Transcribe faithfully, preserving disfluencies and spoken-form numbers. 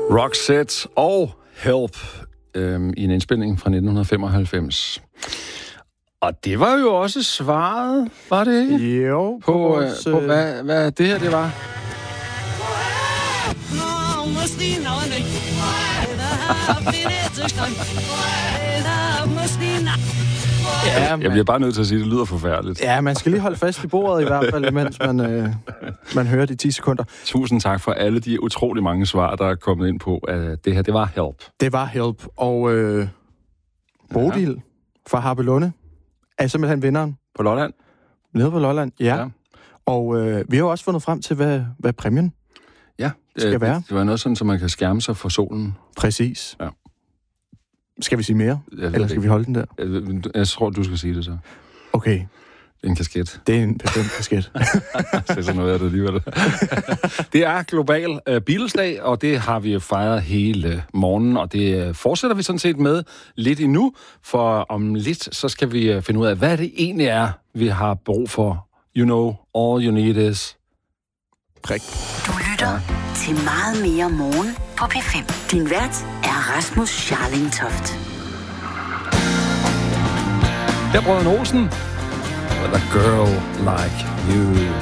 Roxette og Help øhm, i en indspilning fra nitten femoghalvfems. Og det var jo også svaret, var det ikke? Jo. På, på, vores, øh, på hvad, hvad det her det var. Ja, man, jeg bliver bare nødt til at sige, at det lyder forfærdeligt. Ja, man skal lige holde fast i bordet i hvert fald, mens man, øh, man hører de ti sekunder. Tusind tak for alle de utrolig mange svar, der er kommet ind på, at det her, det var Help. Det var Help. Og øh, Bodil ja. fra Harpelunde er simpelthen vinderen. På Lolland? Nede på Lolland, ja. ja. Og øh, vi har jo også fundet frem til, hvad, hvad præmien ja, det, skal være. Det, det var noget sådan, så man kan skærme sig for solen. Præcis. Ja. Skal vi sige mere? Eller skal vi holde den der? Jeg, jeg tror, du skal sige det så. Okay. Det er en kasket. Det er en bestemt kasket. Det er sådan noget af det alligevel. Det er global uh, Beatles-dag, og det har vi fejret hele morgenen, og det uh, fortsætter vi sådan set med lidt endnu, for om lidt, så skal vi uh, finde ud af, hvad det egentlig er, vi har brug for. You know, all you need is... Prik. Du lytter ja. til meget mere morgen på P fem. Din vært er Rasmus Scharling-Toft. Der er Brødrene Olsen. With a girl like you.